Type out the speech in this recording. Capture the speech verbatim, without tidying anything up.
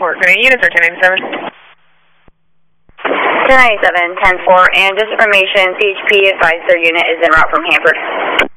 four. Good day, units are ten ninety-seven. ten ninety-seven, ten four, and just information, C H P advised their unit is en route from Hanford.